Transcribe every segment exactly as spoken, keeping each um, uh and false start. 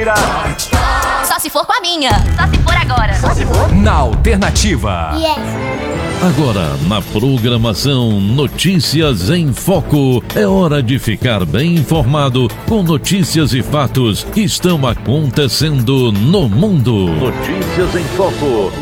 Só se for com a minha. Só se for agora. Só se for na Alternativa. Yes. Agora, na programação Notícias em Foco, é hora de ficar bem informado com notícias e fatos que estão acontecendo no mundo. Notícias em Foco.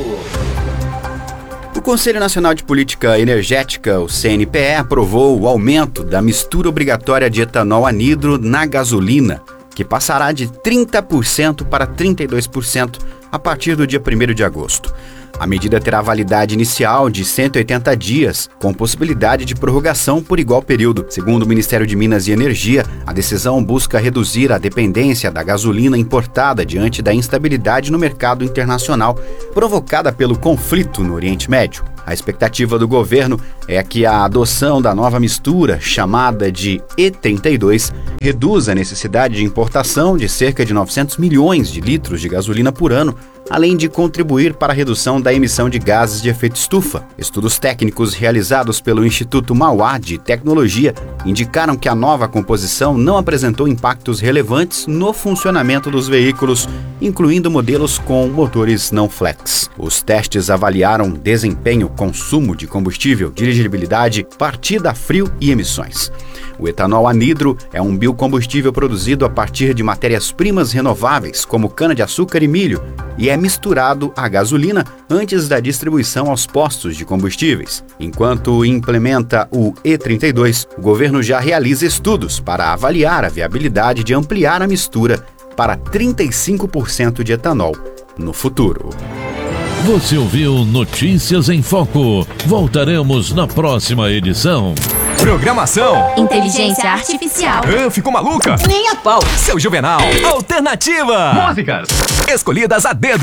O Conselho Nacional de Política Energética, o C N P E, aprovou o aumento da mistura obrigatória de etanol anidro na gasolina, que passará de trinta por cento para trinta e dois por cento a partir do dia primeiro de agosto. A medida terá validade inicial de cento e oitenta dias, com possibilidade de prorrogação por igual período. Segundo o Ministério de Minas e Energia, a decisão busca reduzir a dependência da gasolina importada diante da instabilidade no mercado internacional provocada pelo conflito no Oriente Médio. A expectativa do governo é que a adoção da nova mistura, chamada de E trinta e dois, reduza a necessidade de importação de cerca de novecentos milhões de litros de gasolina por ano, além de contribuir para a redução da emissão de gases de efeito estufa. Estudos técnicos realizados pelo Instituto Mauá de Tecnologia indicaram que a nova composição não apresentou impactos relevantes no funcionamento dos veículos, incluindo modelos com motores não flex. Os testes avaliaram desempenho, consumo de combustível, dirigibilidade, partida a frio e emissões. O etanol anidro é um biocombustível produzido a partir de matérias-primas renováveis, como cana-de-açúcar e milho, e é misturado à gasolina antes da distribuição aos postos de combustíveis. Enquanto implementa o E trinta e dois, o governo já realiza estudos para avaliar a viabilidade de ampliar a mistura para trinta e cinco por cento de etanol no futuro. Você ouviu Notícias em Foco. Voltaremos na próxima edição. Programação Inteligência Artificial. Ah, ficou maluca? Nem a pau. Seu Juvenal. Alternativa. Músicas escolhidas a dedo.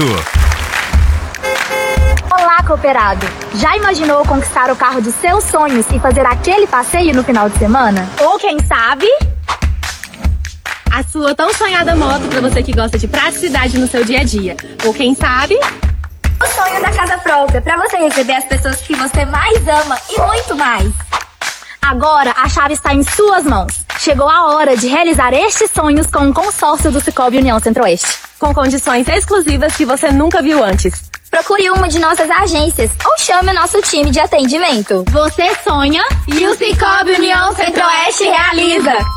Olá, cooperado! Já imaginou conquistar o carro de seus sonhos e fazer aquele passeio no final de semana? Ou quem sabe, a sua tão sonhada moto para você que gosta de praticidade no seu dia a dia. Ou quem sabe, o sonho da casa própria para você receber as pessoas que você mais ama e muito mais. Agora a chave está em suas mãos. Chegou a hora de realizar estes sonhos com o consórcio do Sicoob União Centro-Oeste, com condições exclusivas que você nunca viu antes. Procure uma de nossas agências ou chame o nosso time de atendimento. Você sonha e o Sicoob União Centro-Oeste realiza.